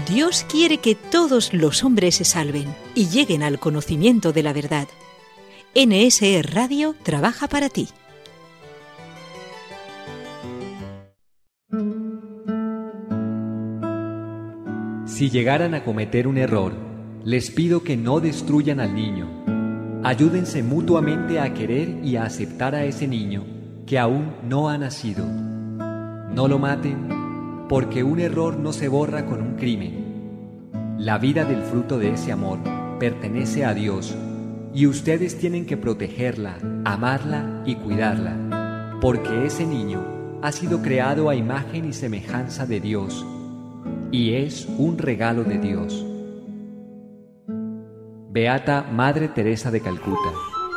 Dios quiere que todos los hombres se salven y lleguen al conocimiento de la verdad. NSE Radio trabaja para ti. Si llegaran a cometer un error, les pido que no destruyan al niño. Ayúdense mutuamente a querer y a aceptar a ese niño que aún no ha nacido. No lo maten, porque un error no se borra con un crimen. La vida del fruto de ese amor pertenece a Dios y ustedes tienen que protegerla, amarla y cuidarla, porque ese niño ha sido creado a imagen y semejanza de Dios y es un regalo de Dios. Beata Madre Teresa de Calcuta.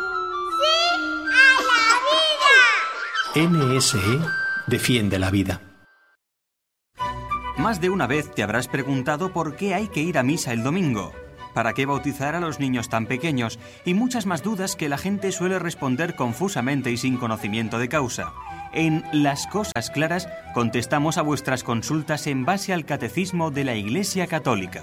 ¡Sí a la vida! NSE defiende la vida. Más de una vez te habrás preguntado por qué hay que ir a misa el domingo, para qué bautizar a los niños tan pequeños y muchas más dudas que la gente suele responder confusamente y sin conocimiento de causa. En Las Cosas Claras contestamos a vuestras consultas en base al Catecismo de la Iglesia Católica.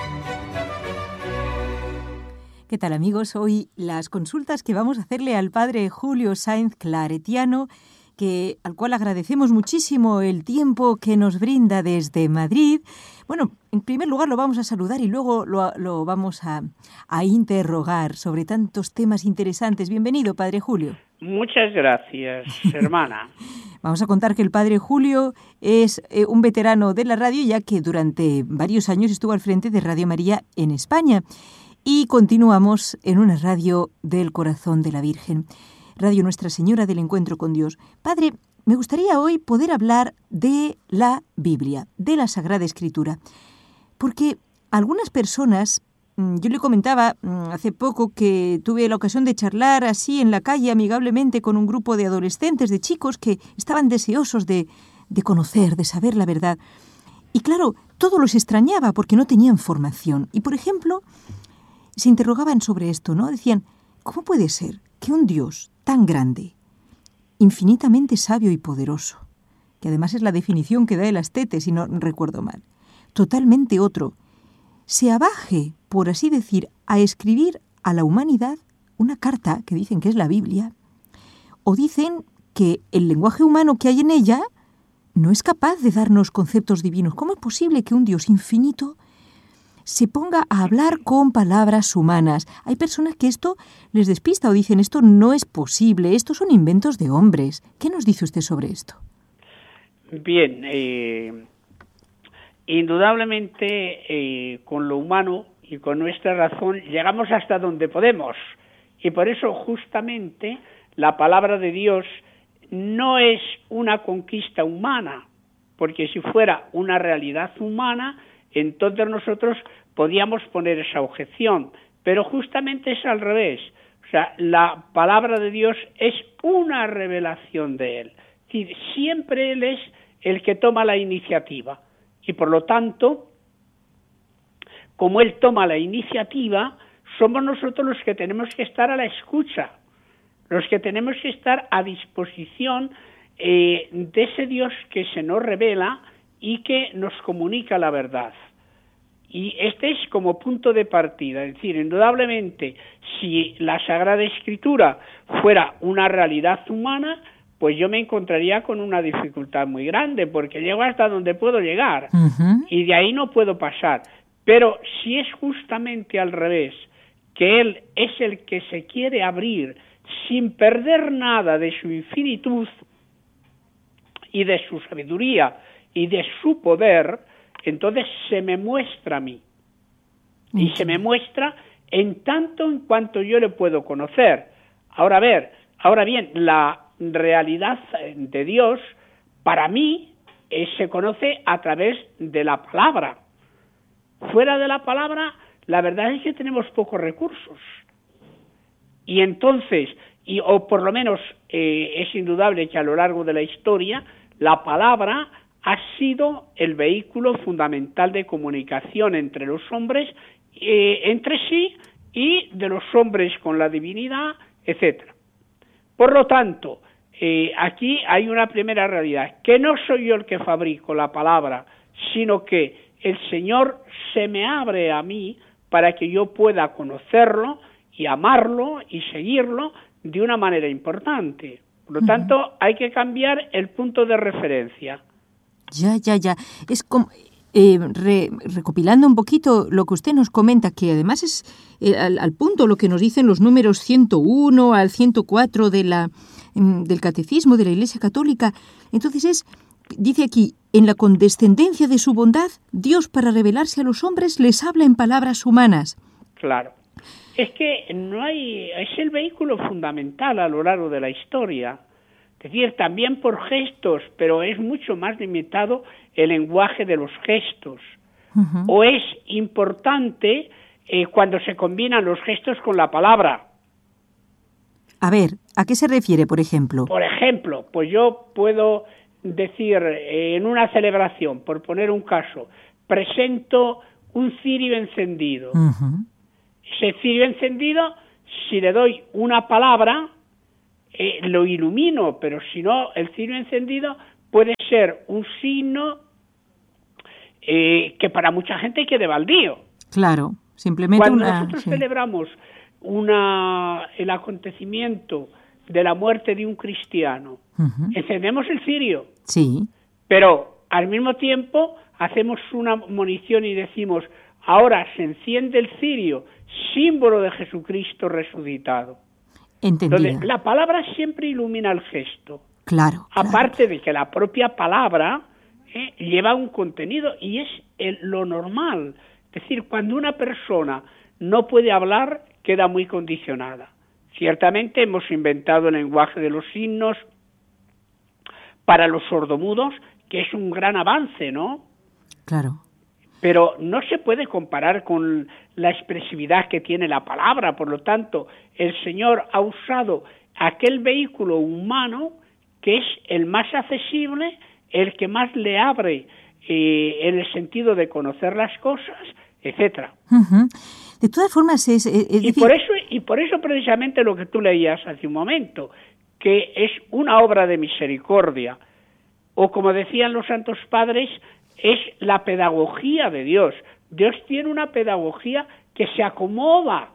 ¿Qué tal, amigos? Hoy las consultas que vamos a hacerle al padre Julio Sáenz Claretiano, al cual agradecemos muchísimo el tiempo que nos brinda desde Madrid. Bueno, en primer lugar lo vamos a saludar y luego lo vamos a interrogar sobre tantos temas interesantes. Bienvenido, padre Julio. Muchas gracias, hermana. Vamos a contar que el padre Julio es un veterano de la radio, ya que durante varios años estuvo al frente de Radio María en España. Y continuamos en una radio del Corazón de la Virgen, Radio Nuestra Señora del Encuentro con Dios. Padre, me gustaría hoy poder hablar de la Biblia, de la Sagrada Escritura, porque algunas personas, yo le comentaba hace poco que tuve la ocasión de charlar así en la calle amigablemente con un grupo de adolescentes, de chicos que estaban deseosos de conocer, de saber la verdad. Y claro, todo los extrañaba porque no tenían formación. Y por ejemplo, se interrogaban sobre esto, ¿no? Decían, ¿cómo puede ser que un Dios tan grande, infinitamente sabio y poderoso, que además es la definición que da el Astete, si no recuerdo mal, totalmente otro, se abaje, por así decir, a escribir a la humanidad una carta que dicen que es la Biblia, o dicen que el lenguaje humano que hay en ella no es capaz de darnos conceptos divinos? ¿Cómo es posible que un Dios infinito se ponga a hablar con palabras humanas? Hay personas que esto les despista o dicen, esto no es posible, estos son inventos de hombres. ¿Qué nos dice usted sobre esto? Bien, indudablemente con lo humano y con nuestra razón llegamos hasta donde podemos, y por eso justamente la palabra de Dios no es una conquista humana, porque si fuera una realidad humana, entonces nosotros podíamos poner esa objeción, pero justamente es al revés. O sea, la palabra de Dios es una revelación de Él. Es decir, siempre Él es el que toma la iniciativa, y por lo tanto, como Él toma la iniciativa, somos nosotros los que tenemos que estar a la escucha, los que tenemos que estar a disposición de ese Dios que se nos revela y que nos comunica la verdad. Y este es como punto de partida, es decir, indudablemente, si la Sagrada Escritura fuera una realidad humana, pues yo me encontraría con una dificultad muy grande, porque llego hasta donde puedo llegar, y de ahí no puedo pasar. Pero si es justamente al revés, que Él es el que se quiere abrir sin perder nada de su infinitud y de su sabiduría y de su poder, entonces se me muestra a mí. Y se me muestra en tanto en cuanto yo le puedo conocer. Ahora bien, la realidad de Dios, para mí, se conoce a través de la palabra. Fuera de la palabra, la verdad es que tenemos pocos recursos. Y entonces, o por lo menos es indudable que a lo largo de la historia, la palabra ha sido el vehículo fundamental de comunicación entre los hombres, entre sí, y de los hombres con la divinidad, etcétera. Por lo tanto, aquí hay una primera realidad, que no soy yo el que fabrico la palabra, sino que el Señor se me abre a mí para que yo pueda conocerlo y amarlo y seguirlo de una manera importante. Por lo tanto, hay que cambiar el punto de referencia. Ya. Es como... recopilando un poquito lo que usted nos comenta, que además es al punto lo que nos dicen los números 101 al 104 del Catecismo de la Iglesia Católica. Entonces dice aquí, en la condescendencia de su bondad, Dios para revelarse a los hombres les habla en palabras humanas. Claro. Es que es el vehículo fundamental a lo largo de la historia. Es decir, también por gestos, pero es mucho más limitado el lenguaje de los gestos. Uh-huh. O es importante cuando se combinan los gestos con la palabra. A ver, ¿a qué se refiere, por ejemplo? Por ejemplo, pues yo puedo decir en una celebración, por poner un caso, presento un cirio encendido. Uh-huh. Ese cirio encendido, si le doy una palabra, lo ilumino, pero si no, el cirio encendido puede ser un signo que para mucha gente quede baldío. Claro, simplemente cuando nosotros celebramos el acontecimiento de la muerte de un cristiano, uh-huh, encendemos el cirio, sí, pero al mismo tiempo hacemos una monición y decimos, ahora se enciende el cirio, símbolo de Jesucristo resucitado. Entendido. Entonces, la palabra siempre ilumina el gesto. Claro. Aparte de que la propia palabra lleva un contenido y es lo normal. Es decir, cuando una persona no puede hablar, queda muy condicionada. Ciertamente hemos inventado el lenguaje de los signos para los sordomudos, que es un gran avance, ¿no? Claro. Pero no se puede comparar con la expresividad que tiene la palabra. Por lo tanto, el Señor ha usado aquel vehículo humano que es el más accesible, el que más le abre en el sentido de conocer las cosas, etcétera. Uh-huh. De todas formas, es y por eso precisamente lo que tú leías hace un momento, que es una obra de misericordia, o como decían los santos padres, es la pedagogía de Dios. Dios tiene una pedagogía que se acomoda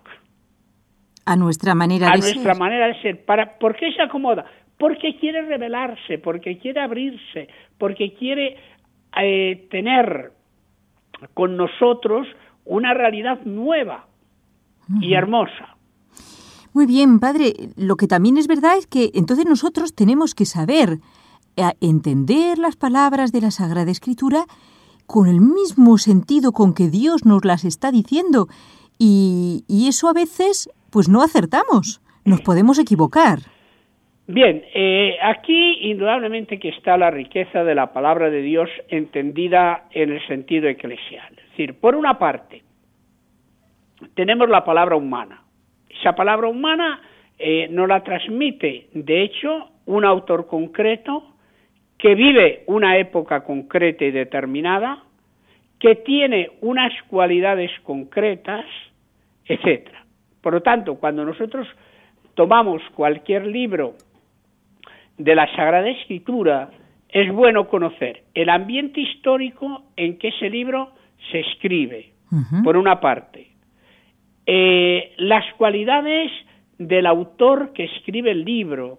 a nuestra manera de ser. ¿Por qué se acomoda? Porque quiere revelarse, porque quiere abrirse, porque quiere tener con nosotros una realidad nueva y hermosa. Muy bien, padre. Lo que también es verdad es que entonces nosotros tenemos que saber entender las palabras de la Sagrada Escritura con el mismo sentido con que Dios nos las está diciendo, y eso a veces pues no acertamos, nos podemos equivocar. Bien, aquí indudablemente que está la riqueza de la palabra de Dios entendida en el sentido eclesial. Es decir, por una parte, tenemos la palabra humana. Esa palabra humana nos la transmite, de hecho, un autor concreto que vive una época concreta y determinada, que tiene unas cualidades concretas, etcétera. Por lo tanto, cuando nosotros tomamos cualquier libro de la Sagrada Escritura, es bueno conocer el ambiente histórico en que ese libro se escribe, uh-huh, por una parte. Las cualidades del autor que escribe el libro,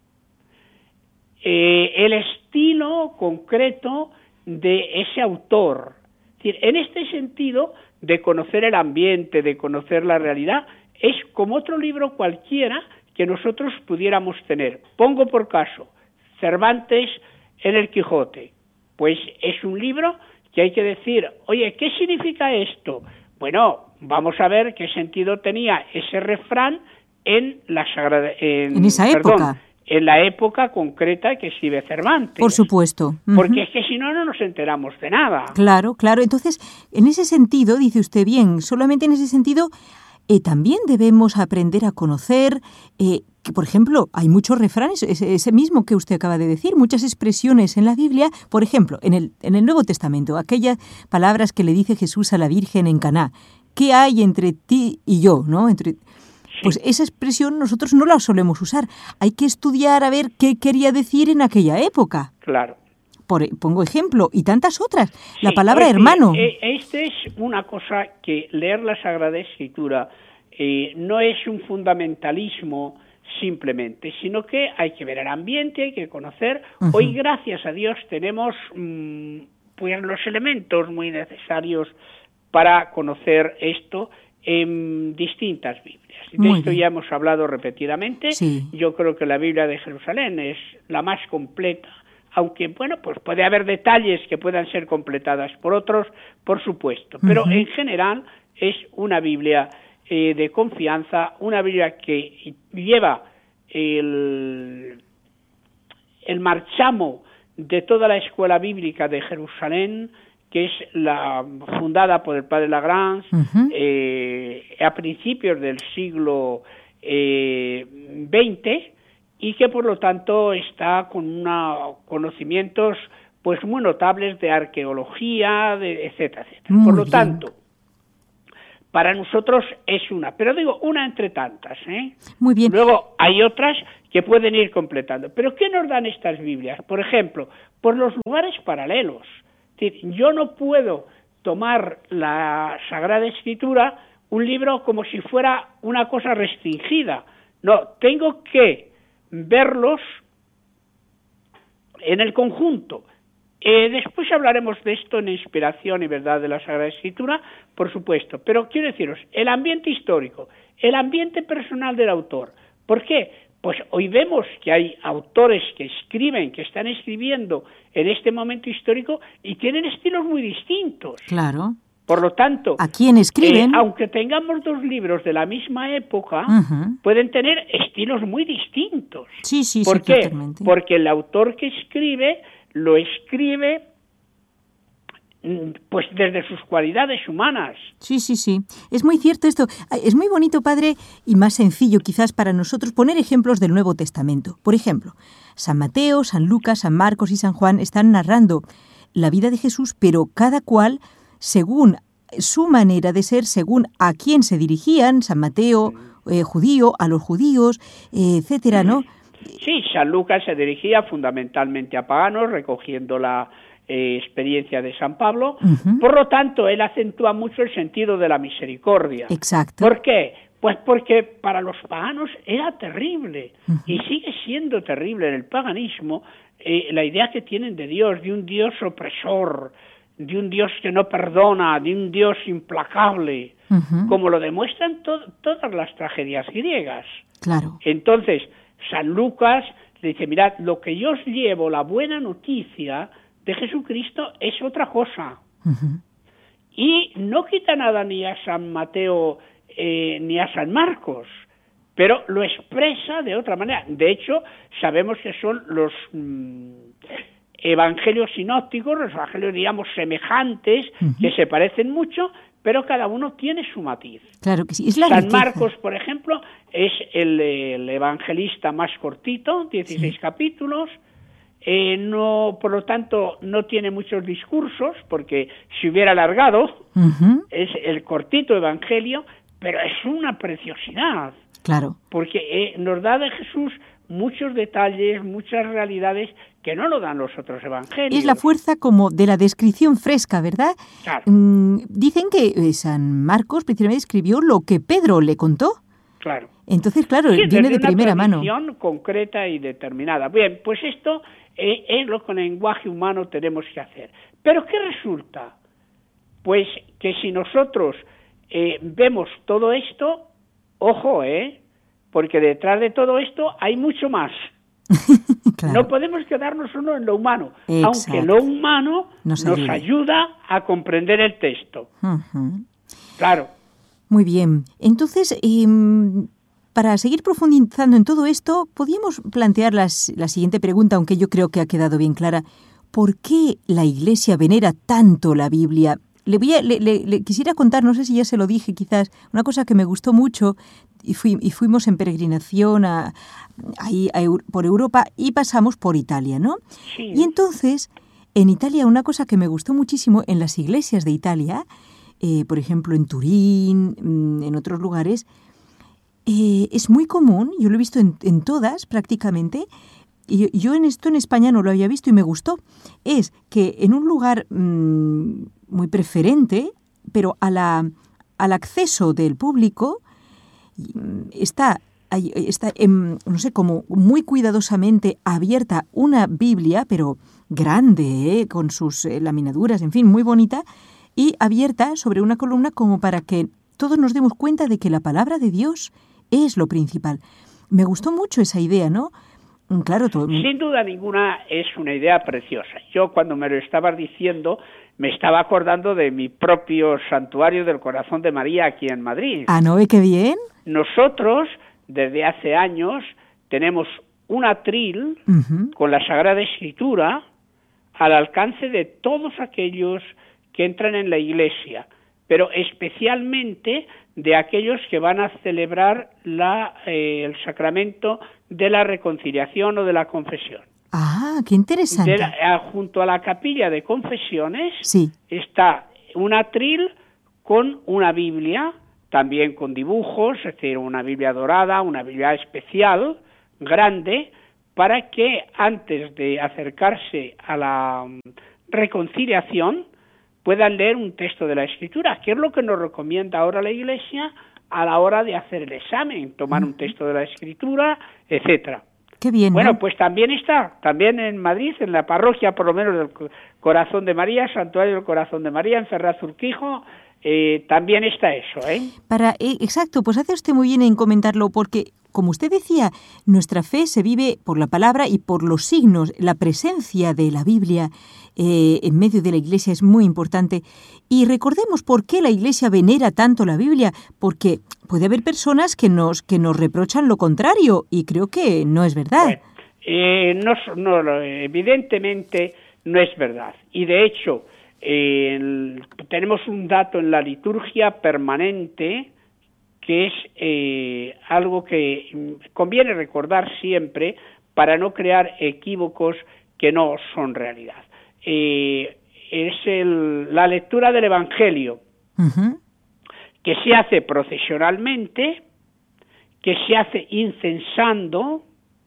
el estilo concreto de ese autor. Es decir, en este sentido de conocer el ambiente, de conocer la realidad, es como otro libro cualquiera que nosotros pudiéramos tener. Pongo por caso Cervantes en el Quijote. Pues es un libro que hay que decir, oye, ¿qué significa esto? Bueno, vamos a ver qué sentido tenía ese refrán en la Sagrada, en esa época. En la época concreta que escribe Cervantes. Por supuesto. Uh-huh. Porque es que si no, no nos enteramos de nada. Claro. Entonces, en ese sentido, dice usted bien, solamente en ese sentido, también debemos aprender a conocer que, por ejemplo, hay muchos refranes, ese mismo que usted acaba de decir, muchas expresiones en la Biblia, por ejemplo, en el Nuevo Testamento, aquellas palabras que le dice Jesús a la Virgen en Caná, ¿qué hay entre ti y yo? ¿No? Pues esa expresión nosotros no la solemos usar. Hay que estudiar a ver qué quería decir en aquella época. Claro. pongo ejemplo, y tantas otras. La Sí, palabra pues, hermano. Este es una cosa que leer la Sagrada Escritura no es un fundamentalismo simplemente, sino que hay que ver el ambiente, hay que conocer. Uh-huh. Hoy, gracias a Dios, tenemos pues los elementos muy necesarios para conocer esto en distintas Biblias. De esto ya hemos hablado repetidamente. Sí. Yo creo que la Biblia de Jerusalén es la más completa, aunque, bueno, pues puede haber detalles que puedan ser completadas por otros, por supuesto, pero en general es una Biblia de confianza, una Biblia que lleva el marchamo de toda la escuela bíblica de Jerusalén, que es la fundada por el padre Lagrange a principios del siglo XX, y que por lo tanto está con conocimientos pues muy notables de arqueología, etcétera, etcétera. Por lo tanto, para nosotros es una, pero digo una entre tantas, ¿eh? Muy bien. Luego hay otras que pueden ir completando. ¿Pero qué nos dan estas Biblias? Por ejemplo, por los lugares paralelos. Es decir, yo no puedo tomar la Sagrada Escritura, un libro, como si fuera una cosa restringida. No, tengo que verlos en el conjunto. Después hablaremos de esto en Inspiración y Verdad de la Sagrada Escritura, por supuesto, pero quiero deciros, el ambiente histórico, el ambiente personal del autor. ¿Por qué? Pues hoy vemos que hay autores que escriben, que están escribiendo en este momento histórico y tienen estilos muy distintos. Claro. Por lo tanto, ¿a quién escriben? Aunque tengamos dos libros de la misma época, pueden tener estilos muy distintos. Sí, sí, ¿Por sí, qué? totalmente. Porque el autor que escribe lo escribe pues desde sus cualidades humanas. Sí, sí, sí. Es muy cierto esto. Es muy bonito, padre, y más sencillo quizás para nosotros poner ejemplos del Nuevo Testamento. Por ejemplo, San Mateo, San Lucas, San Marcos y San Juan están narrando la vida de Jesús, pero cada cual según su manera de ser, según a quién se dirigían. San Mateo, judío, a los judíos, etcétera, ¿no? Sí, San Lucas se dirigía fundamentalmente a paganos, recogiendo la experiencia de San Pablo. Por lo tanto, él acentúa mucho el sentido de la misericordia. Exacto. ¿Por qué? Pues porque para los paganos era terrible, y sigue siendo terrible en el paganismo, la idea que tienen de Dios, de un Dios opresor, de un Dios que no perdona, de un Dios implacable, como lo demuestran todas las tragedias griegas. Claro. Entonces, San Lucas dice, mirad, lo que yo os llevo, la buena noticia de Jesucristo, es otra cosa. Y no quita nada ni a San Mateo ni a San Marcos, pero lo expresa de otra manera. De hecho, sabemos que son los evangelios sinópticos, los evangelios, digamos, semejantes, que se parecen mucho, pero cada uno tiene su matiz. Claro que sí, es la San riqueza. Marcos, por ejemplo, es el evangelista más cortito, 16 capítulos, no, por lo tanto, no tiene muchos discursos, porque si hubiera alargado, es el cortito evangelio, pero es una preciosidad. Claro. Porque nos da de Jesús muchos detalles, muchas realidades que no lo dan los otros evangelios. Es la fuerza como de la descripción fresca, ¿verdad? Claro. Dicen que San Marcos precisamente escribió lo que Pedro le contó. Claro. Entonces, claro, Sí, viene de una primera mano. tradición concreta y determinada. Bien, pues esto es lo que con el lenguaje humano tenemos que hacer. ¿Pero qué resulta? Pues que si nosotros vemos todo esto, ojo, porque detrás de todo esto hay mucho más. Claro. No podemos quedarnos solo en lo humano, Exacto. aunque lo humano nos ayuda a comprender el texto. Claro. Muy bien. Entonces, para seguir profundizando en todo esto, podríamos plantear la siguiente pregunta, aunque yo creo que ha quedado bien clara. ¿Por qué la Iglesia venera tanto la Biblia? Le quisiera contar, no sé si ya se lo dije quizás, una cosa que me gustó mucho, y fuimos en peregrinación por Europa y pasamos por Italia, ¿no? Sí. Y entonces, en Italia, una cosa que me gustó muchísimo en las iglesias de Italia, por ejemplo en Turín, en otros lugares, es muy común, yo lo he visto en todas prácticamente, y yo en España no lo había visto y me gustó, es que en un lugar muy preferente, pero al acceso del público, está no sé, como muy cuidadosamente abierta una Biblia, pero grande, con sus laminaduras, en fin, muy bonita, y abierta sobre una columna como para que todos nos demos cuenta de que la palabra de Dios es lo principal. Me gustó mucho esa idea, ¿no? Claro, sin duda ninguna es una idea preciosa. Yo cuando me lo estabas diciendo me estaba acordando de mi propio santuario del Corazón de María aquí en Madrid. Ah, ¿no ve qué bien? Nosotros, desde hace años, tenemos un atril con la Sagrada Escritura al alcance de todos aquellos que entran en la iglesia, pero especialmente de aquellos que van a celebrar el sacramento de la reconciliación o de la confesión. Ah, qué interesante. Junto a la capilla de confesiones sí. Está un atril con una Biblia, también con dibujos, es decir, una Biblia dorada, una Biblia especial, grande, para que antes de acercarse a la reconciliación puedan leer un texto de la Escritura, que es lo que nos recomienda ahora la Iglesia a la hora de hacer el examen, tomar un texto de la Escritura, etcétera. Qué bien, bueno, ¿no? Pues también en Madrid, en la parroquia, por lo menos del Corazón de María, Santuario del Corazón de María, en Ferraz Urquijo, también está eso, ¿eh? Exacto, pues hace usted muy bien en comentarlo, porque, como usted decía, nuestra fe se vive por la palabra y por los signos. La presencia de la Biblia en medio de la Iglesia es muy importante. Y recordemos por qué la Iglesia venera tanto la Biblia, porque puede haber personas que nos reprochan lo contrario, y creo que no es verdad. Bueno, evidentemente no es verdad. Y de hecho, tenemos un dato en la liturgia permanente que es algo que conviene recordar siempre para no crear equívocos que no son realidad. Es la lectura del Evangelio, que se hace procesionalmente, que se hace incensando.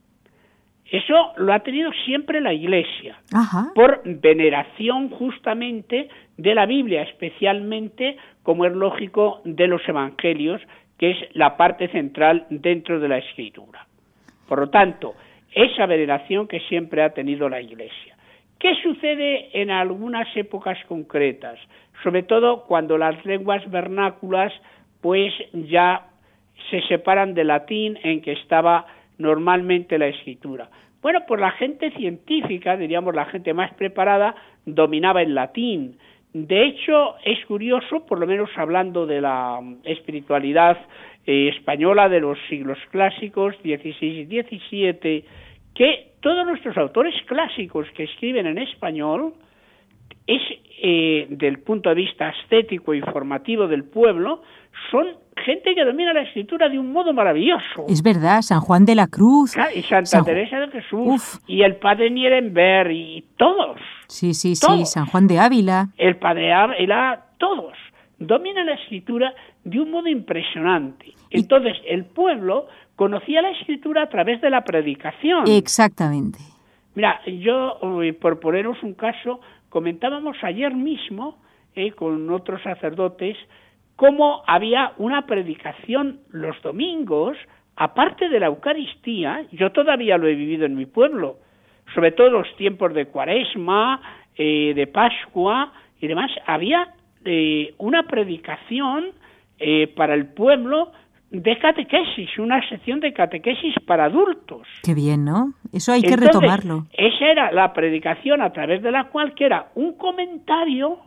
Eso lo ha tenido siempre la Iglesia, por veneración justamente de la Biblia, especialmente, como es lógico, de los Evangelios, que es la parte central dentro de la Escritura. Por lo tanto, esa veneración que siempre ha tenido la Iglesia. ¿Qué sucede en algunas épocas concretas? Sobre todo cuando las lenguas vernáculas pues ya se separan del latín en que estaba normalmente la Escritura. Bueno, pues la gente científica, diríamos la gente más preparada, dominaba el latín. De hecho, es curioso, por lo menos hablando de la espiritualidad española de los siglos clásicos, XVI y XVII, que todos nuestros autores clásicos que escriben en español es, del punto de vista estético y formativo del pueblo, son gente que domina la Escritura de un modo maravilloso. Es verdad, San Juan de la Cruz. Y Santa Teresa de Jesús, y el Padre Nierenberg, y todos. Sí, San Juan de Ávila. El Padre Ávila, todos. Dominan la Escritura de un modo impresionante. Entonces, el pueblo conocía la Escritura a través de la predicación. Exactamente. Mira, yo, por poneros un caso, comentábamos ayer mismo con otros sacerdotes cómo había una predicación los domingos, aparte de la Eucaristía. Yo todavía lo he vivido en mi pueblo, sobre todo en los tiempos de Cuaresma, de Pascua y demás. Había una predicación para el pueblo de catequesis, una sección de catequesis para adultos. Qué bien, ¿no? Eso hay que retomarlo. Esa era la predicación a través de la cual que era un comentario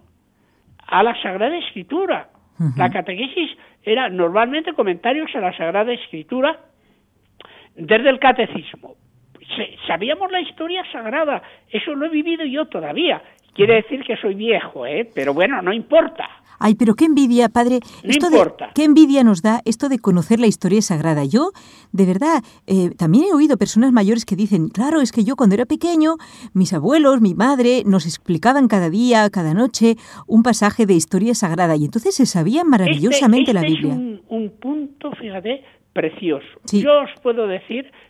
a la Sagrada Escritura. La catequesis era normalmente comentarios a la Sagrada Escritura desde el catecismo. Sabíamos la historia sagrada, eso lo he vivido yo todavía. Quiere decir que soy viejo, pero bueno, no importa. Ay, pero qué envidia, padre. No importa. Qué envidia nos da esto de conocer la historia sagrada. Yo, de verdad, también he oído personas mayores que dicen, claro, es que yo cuando era pequeño, mis abuelos, mi madre, nos explicaban cada día, cada noche, un pasaje de historia sagrada. Y entonces se sabía maravillosamente la Biblia. Es un punto, fíjate, precioso. Sí. Yo os puedo decir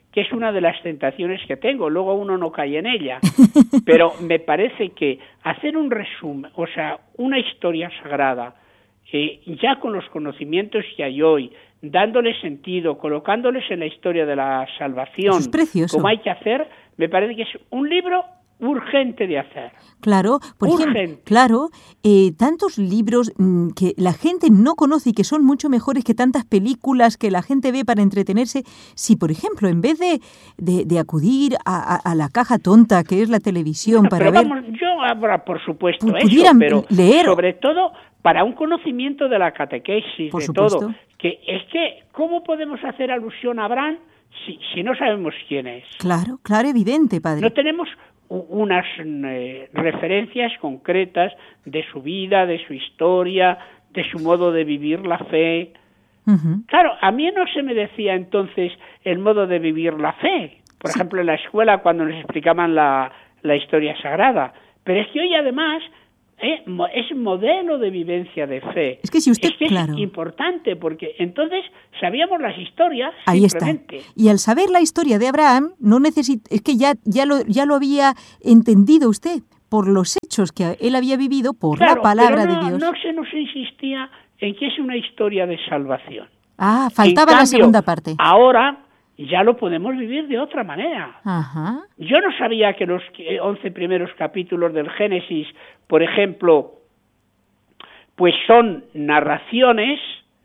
que es una de las tentaciones que tengo, luego uno no cae en ella, pero me parece que hacer un resumen, o sea, una historia sagrada, ya con los conocimientos que hay hoy, dándole sentido, colocándoles en la historia de la salvación, como hay que hacer, me parece que es un libro urgente de hacer. Claro, por ejemplo, claro, tantos libros que la gente no conoce y que son mucho mejores que tantas películas que la gente ve para entretenerse. Si, por ejemplo, en vez de acudir a la caja tonta que es la televisión para ver... Vamos, yo ahora, por supuesto, eso, pero leer, sobre todo para un conocimiento de la catequesis, por de supuesto. todo. Que es que, ¿cómo podemos hacer alusión a Abraham si no sabemos quién es? Claro, evidente, padre. No tenemos unas referencias concretas de su vida, de su historia, de su modo de vivir la fe. Uh-huh. Claro, a mí no se me decía entonces el modo de vivir la fe, por ejemplo en la escuela cuando nos explicaban la historia sagrada, pero es que hoy además es modelo de viviencia de fe. Es que si usted, es importante porque entonces sabíamos las historias. Ahí simplemente. Está. Y al saber la historia de Abraham, es que ya lo había entendido usted por los hechos que él había vivido, por la palabra de Dios. No se nos insistía en que es una historia de salvación. Faltaba la segunda parte. Ahora ya lo podemos vivir de otra manera. Ajá. Yo no sabía que los 11 primeros capítulos del Génesis, por ejemplo, pues son narraciones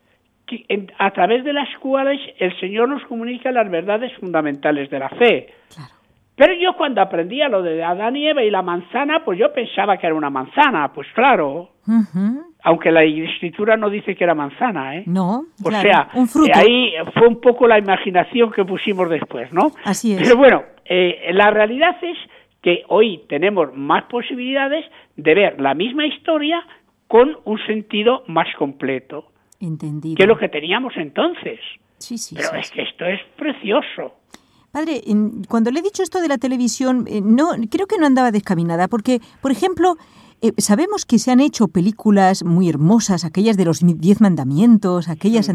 a través de las cuales el Señor nos comunica las verdades fundamentales de la fe. Claro. Pero yo cuando aprendía lo de Adán y Eva y la manzana, pues yo pensaba que era una manzana, pues claro. Uh-huh. Aunque la Escritura no dice que era manzana, ¿eh? No, claro, o sea, un fruto. Ahí fue un poco la imaginación que pusimos después, ¿no? Así es. Pero bueno, la realidad es que hoy tenemos más posibilidades de ver la misma historia con un sentido más completo. Entendido. Que lo que teníamos entonces. Sí. Pero es que esto es precioso. Padre, cuando le he dicho esto de la televisión, creo que no andaba descaminada, porque, por ejemplo, sabemos que se han hecho películas muy hermosas, aquellas de los 10 mandamientos, aquellas...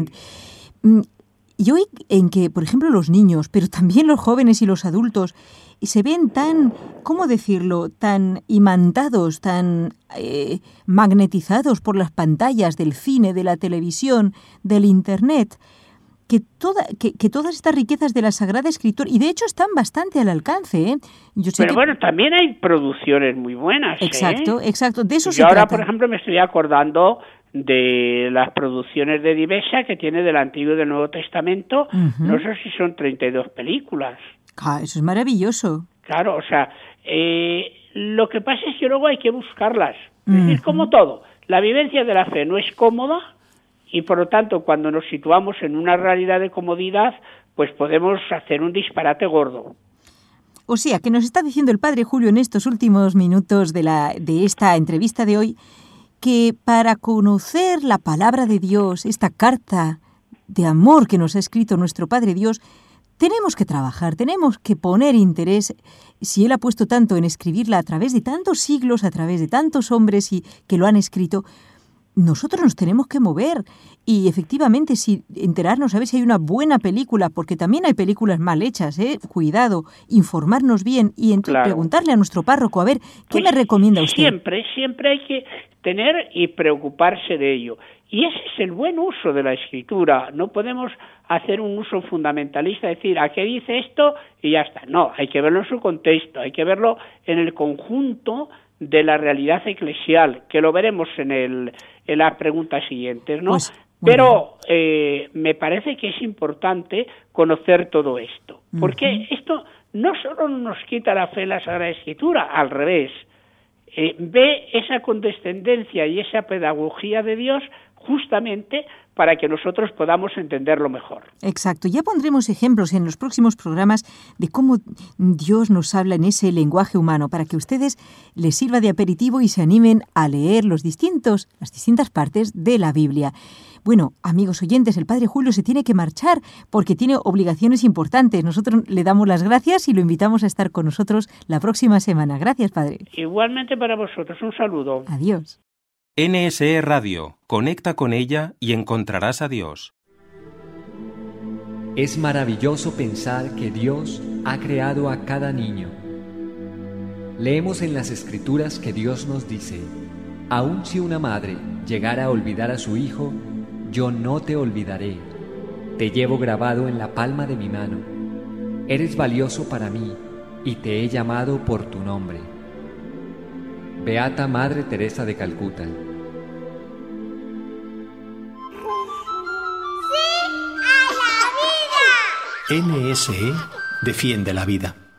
Y hoy en que, por ejemplo, los niños, pero también los jóvenes y los adultos, se ven tan, ¿cómo decirlo?, tan imantados, tan magnetizados por las pantallas del cine, de la televisión, del Internet, que todas estas riquezas de la Sagrada Escritura, y de hecho están bastante al alcance, ¿eh? Pero bueno, también hay producciones muy buenas. Exacto. De eso se trata. Yo ahora, por ejemplo, me estoy acordando de las producciones de Divesa que tiene del Antiguo y del Nuevo Testamento, uh-huh. No sé si son 32 películas. Eso es maravilloso. Claro, o sea, lo que pasa es que luego hay que buscarlas. Es decir, como todo, la vivencia de la fe no es cómoda, y por lo tanto cuando nos situamos en una realidad de comodidad, pues podemos hacer un disparate gordo. O sea, que nos está diciendo el Padre Julio en estos últimos minutos de esta entrevista de hoy, que para conocer la palabra de Dios, esta carta de amor que nos ha escrito nuestro Padre Dios, tenemos que trabajar, tenemos que poner interés. Si Él ha puesto tanto en escribirla a través de tantos siglos, a través de tantos hombres y que lo han escrito, nosotros nos tenemos que mover y efectivamente enterarnos a ver si hay una buena película, porque también hay películas mal hechas, cuidado, informarnos bien y entonces preguntarle a nuestro párroco, a ver, ¿qué me recomienda usted? Siempre hay que tener y preocuparse de ello. Y ese es el buen uso de la Escritura. No podemos hacer un uso fundamentalista, decir, ¿a qué dice esto? Y ya está. No, hay que verlo en su contexto, hay que verlo en el conjunto de la realidad eclesial, que lo veremos en las preguntas siguientes, ¿no? Pero me parece que es importante conocer todo esto, porque esto no solo nos quita la fe en la Sagrada Escritura, al revés, ve esa condescendencia y esa pedagogía de Dios justamente para que nosotros podamos entenderlo mejor. Exacto. Ya pondremos ejemplos en los próximos programas de cómo Dios nos habla en ese lenguaje humano, para que ustedes les sirva de aperitivo y se animen a leer las distintas partes de la Biblia. Bueno, amigos oyentes, el Padre Julio se tiene que marchar porque tiene obligaciones importantes. Nosotros le damos las gracias y lo invitamos a estar con nosotros la próxima semana. Gracias, Padre. Igualmente para vosotros. Un saludo. Adiós. NSE Radio. Conecta con ella y encontrarás a Dios. Es maravilloso pensar que Dios ha creado a cada niño. Leemos en las Escrituras que Dios nos dice: aun si una madre llegara a olvidar a su hijo, yo no te olvidaré. Te llevo grabado en la palma de mi mano. Eres valioso para mí y te he llamado por tu nombre. Beata Madre Teresa de Calcuta. NSE defiende la vida.